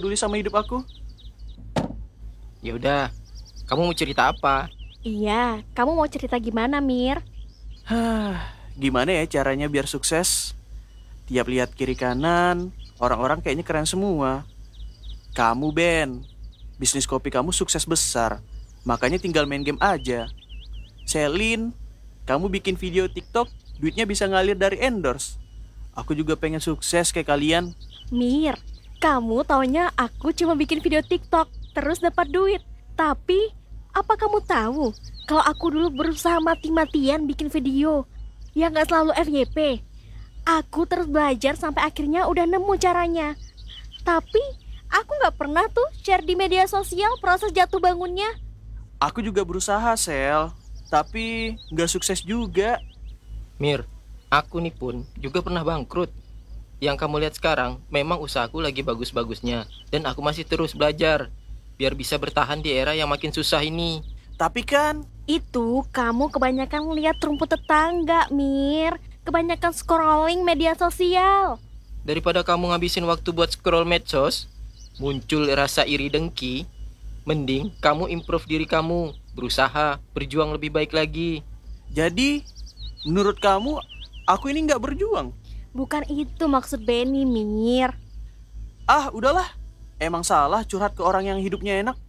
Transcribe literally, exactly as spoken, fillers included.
peduli sama hidup aku. Ya udah, kamu mau cerita apa? Iya, kamu mau cerita gimana, Mir? Hah, gimana ya caranya biar sukses? Tiap lihat kiri kanan, orang-orang kayaknya keren semua. Kamu, Ben, bisnis kopi kamu sukses besar. Makanya tinggal main game aja. Selin, kamu bikin video TikTok, duitnya bisa ngalir dari endorse. Aku juga pengen sukses kayak kalian. Mir, kamu taunya aku cuma bikin video TikTok, terus dapat duit. Tapi, apa kamu tahu kalau aku dulu berusaha mati-matian bikin video yang gak selalu F Y P? Aku terus belajar sampai akhirnya udah nemu caranya. Tapi, aku gak pernah tuh share di media sosial proses jatuh bangunnya. Aku juga berusaha, Sel. Tapi nggak sukses juga. Mir, aku nih pun juga pernah bangkrut. Yang kamu lihat sekarang memang usahaku lagi bagus-bagusnya. Dan aku masih terus belajar biar bisa bertahan di era yang makin susah ini. Tapi kan Itu kamu kebanyakan lihat rumput tetangga, Mir. Kebanyakan scrolling media sosial. Daripada kamu ngabisin waktu buat scroll medsos, muncul rasa iri dengki, mending kamu improve diri kamu, berusaha, berjuang lebih baik lagi. jadi menurut kamu aku ini nggak berjuang? Bukan itu maksud Benny, Mir. Ah, udahlah. Emang salah curhat ke orang yang hidupnya enak.